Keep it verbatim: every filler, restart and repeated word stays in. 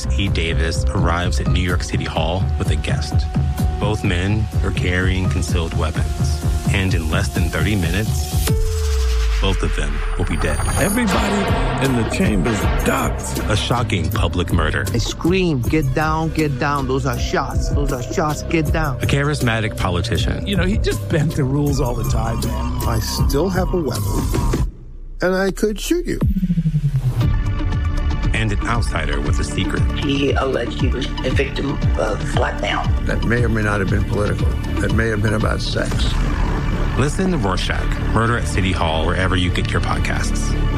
James E. Davis arrives at New York City Hall with a guest. Both men are carrying concealed weapons. And in less than thirty minutes, both of them will be dead. Everybody in the chambers ducked. A shocking public murder. They scream, get down, get down. Those are shots. Those are shots, get down. A charismatic politician. You know, he just bent the rules all the time, man. I still have a weapon, and I could shoot you. And an outsider with a secret. He alleged he was a victim of blackmail. That may or may not have been political. That may have been about sex. Listen to Rorschach, Murder at City Hall, wherever you get your podcasts.